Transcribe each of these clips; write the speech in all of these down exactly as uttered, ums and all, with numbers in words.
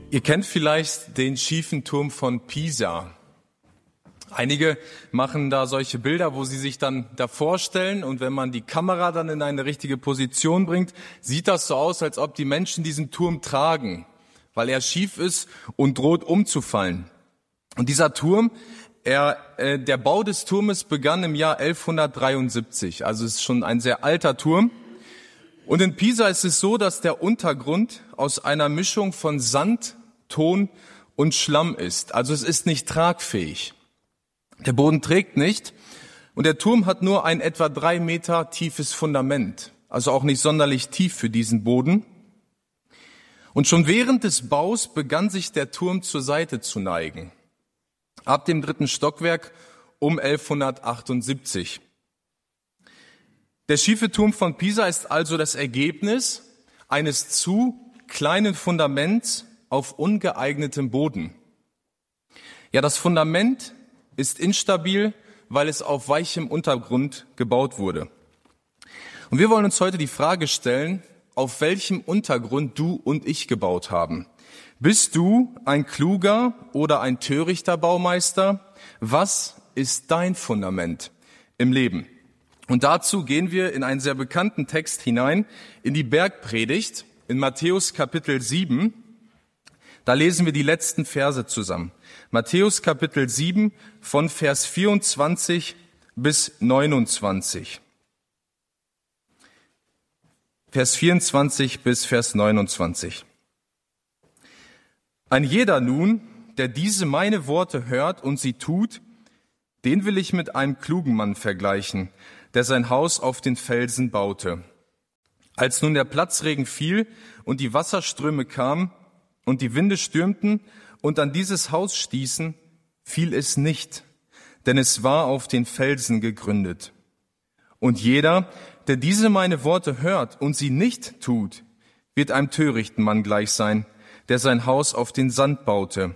Ihr kennt vielleicht den schiefen Turm von Pisa. Einige machen da solche Bilder, wo sie sich dann davor stellen, und wenn man die Kamera dann in eine richtige Position bringt, sieht das so aus, als ob die Menschen diesen Turm tragen, weil er schief ist und droht umzufallen. Und dieser Turm, er, äh, der Bau des Turmes begann im Jahr elfhundertdreiundsiebzig, also es ist schon ein sehr alter Turm. Und in Pisa ist es so, dass der Untergrund aus einer Mischung von Sand, Ton und Schlamm ist. Also es ist nicht tragfähig. Der Boden trägt nicht und der Turm hat nur ein etwa drei Meter tiefes Fundament, also auch nicht sonderlich tief für diesen Boden. Und schon während des Baus begann sich der Turm zur Seite zu neigen. Ab dem dritten Stockwerk um elfhundertachtundsiebzig. Der schiefe Turm von Pisa ist also das Ergebnis eines zu kleinen Fundaments auf ungeeignetem Boden. Ja, das Fundament ist instabil, weil es auf weichem Untergrund gebaut wurde. Und wir wollen uns heute die Frage stellen, auf welchem Untergrund du und ich gebaut haben. Bist du ein kluger oder ein törichter Baumeister? Was ist dein Fundament im Leben? Und dazu gehen wir in einen sehr bekannten Text hinein, in die Bergpredigt, in Matthäus Kapitel sieben. Da lesen wir die letzten Verse zusammen. Matthäus Kapitel sieben von Vers vierundzwanzig bis neunundzwanzig. Vers vierundzwanzig bis Vers neunundzwanzig. Ein jeder nun, der diese meine Worte hört und sie tut, den will ich mit einem klugen Mann vergleichen, der sein Haus auf den Felsen baute. Als nun der Platzregen fiel und die Wasserströme kamen und die Winde stürmten und an dieses Haus stießen, fiel es nicht, denn es war auf den Felsen gegründet. Und jeder, der diese meine Worte hört und sie nicht tut, wird einem törichten Mann gleich sein, der sein Haus auf den Sand baute.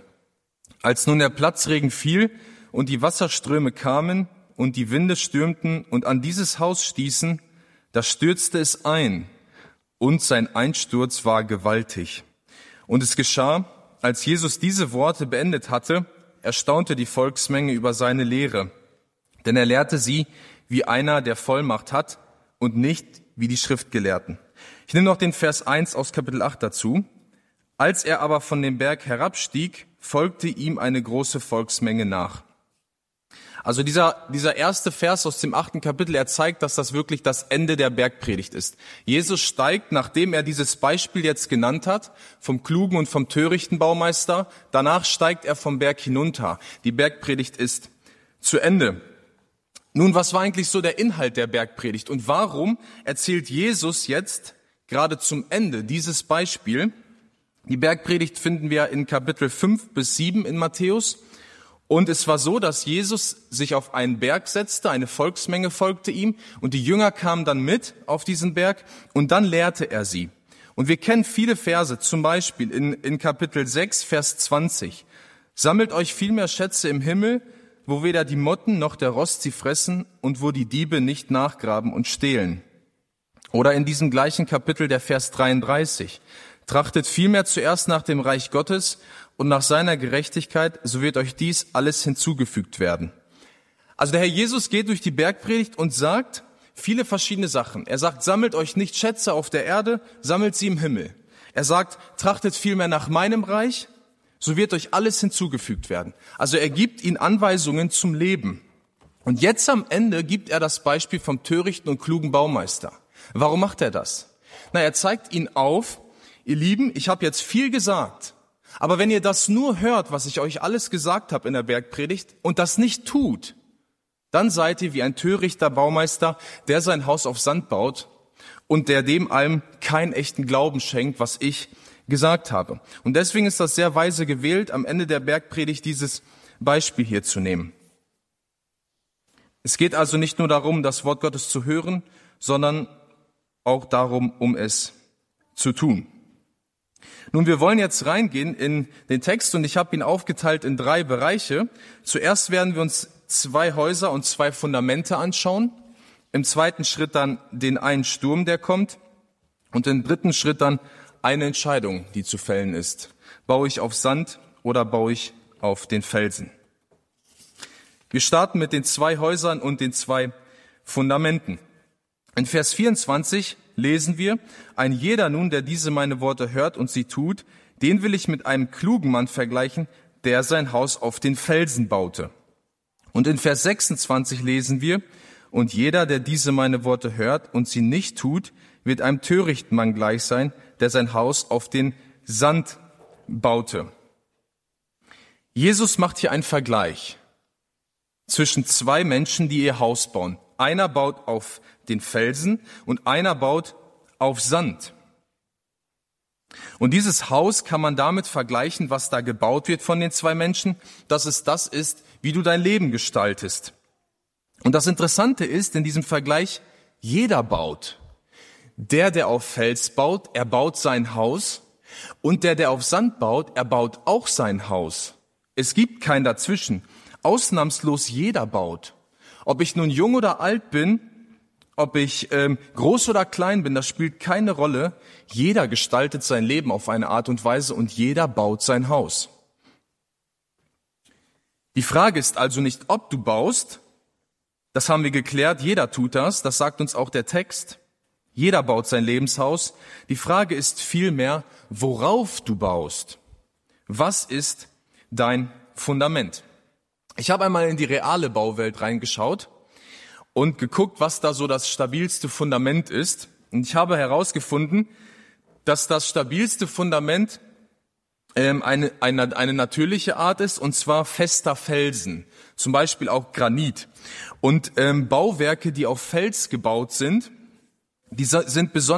Als nun der Platzregen fiel und die Wasserströme kamen und die Winde stürmten und an dieses Haus stießen, da stürzte es ein, und sein Einsturz war gewaltig. Und es geschah, als Jesus diese Worte beendet hatte, erstaunte die Volksmenge über seine Lehre, denn er lehrte sie wie einer, der Vollmacht hat, und nicht wie die Schriftgelehrten. Ich nehme noch den Vers eins aus Kapitel acht dazu. Als er aber von dem Berg herabstieg, folgte ihm eine große Volksmenge nach. Also dieser, dieser erste Vers aus dem achten Kapitel, er zeigt, dass das wirklich das Ende der Bergpredigt ist. Jesus steigt, nachdem er dieses Beispiel jetzt genannt hat, vom klugen und vom törichten Baumeister, danach steigt er vom Berg hinunter. Die Bergpredigt ist zu Ende. Nun, was war eigentlich so der Inhalt der Bergpredigt und warum erzählt Jesus jetzt gerade zum Ende dieses Beispiel? Die Bergpredigt finden wir in Kapitel fünf bis sieben in Matthäus. Und es war so, dass Jesus sich auf einen Berg setzte, eine Volksmenge folgte ihm und die Jünger kamen dann mit auf diesen Berg und dann lehrte er sie. Und wir kennen viele Verse, zum Beispiel in, in Kapitel sechs, Vers zwanzig. Sammelt euch vielmehr Schätze im Himmel, wo weder die Motten noch der Rost sie fressen und wo die Diebe nicht nachgraben und stehlen. Oder in diesem gleichen Kapitel der Vers dreiunddreißig. Trachtet vielmehr zuerst nach dem Reich Gottes und nach seiner Gerechtigkeit, so wird euch dies alles hinzugefügt werden. Also der Herr Jesus geht durch die Bergpredigt und sagt viele verschiedene Sachen. Er sagt, sammelt euch nicht Schätze auf der Erde, sammelt sie im Himmel. Er sagt, trachtet vielmehr nach meinem Reich, so wird euch alles hinzugefügt werden. Also er gibt ihnen Anweisungen zum Leben. Und jetzt am Ende gibt er das Beispiel vom törichten und klugen Baumeister. Warum macht er das? Na, er zeigt ihnen auf, ihr Lieben, ich habe jetzt viel gesagt, aber wenn ihr das nur hört, was ich euch alles gesagt habe in der Bergpredigt und das nicht tut, dann seid ihr wie ein törichter Baumeister, der sein Haus auf Sand baut und der dem allem keinen echten Glauben schenkt, was ich gesagt habe. Und deswegen ist das sehr weise gewählt, am Ende der Bergpredigt dieses Beispiel hier zu nehmen. Es geht also nicht nur darum, das Wort Gottes zu hören, sondern auch darum, um es zu tun. Nun, wir wollen jetzt reingehen in den Text und ich habe ihn aufgeteilt in drei Bereiche. Zuerst werden wir uns zwei Häuser und zwei Fundamente anschauen. Im zweiten Schritt dann den einen Sturm, der kommt. Und im dritten Schritt dann eine Entscheidung, die zu fällen ist. Baue ich auf Sand oder baue ich auf den Felsen? Wir starten mit den zwei Häusern und den zwei Fundamenten. In Vers vierundzwanzig lesen wir, ein jeder nun, der diese meine Worte hört und sie tut, den will ich mit einem klugen Mann vergleichen, der sein Haus auf den Felsen baute. Und in Vers sechsundzwanzig lesen wir, und jeder, der diese meine Worte hört und sie nicht tut, wird einem törichten Mann gleich sein, der sein Haus auf den Sand baute. Jesus macht hier einen Vergleich zwischen zwei Menschen, die ihr Haus bauen. Einer baut auf den Felsen und einer baut auf Sand. Und dieses Haus kann man damit vergleichen, was da gebaut wird von den zwei Menschen, dass es das ist, wie du dein Leben gestaltest. Und das Interessante ist in diesem Vergleich, jeder baut. Der, der auf Fels baut, er baut sein Haus. Und der, der auf Sand baut, er baut auch sein Haus. Es gibt kein Dazwischen. Ausnahmslos jeder baut. Ob ich nun jung oder alt bin, ob ich ähm, groß oder klein bin, das spielt keine Rolle. Jeder gestaltet sein Leben auf eine Art und Weise und jeder baut sein Haus. Die Frage ist also nicht, ob du baust. Das haben wir geklärt. Jeder tut das. Das sagt uns auch der Text. Jeder baut sein Lebenshaus. Die Frage ist vielmehr, worauf du baust. Was ist dein Fundament? Ich habe einmal in die reale Bauwelt reingeschaut und geguckt, was da so das stabilste Fundament ist. Und ich habe herausgefunden, dass das stabilste Fundament ähm, eine, eine, eine natürliche Art ist, und zwar fester Felsen, zum Beispiel auch Granit. Und ähm, Bauwerke, die auf Fels gebaut sind, die sind besonders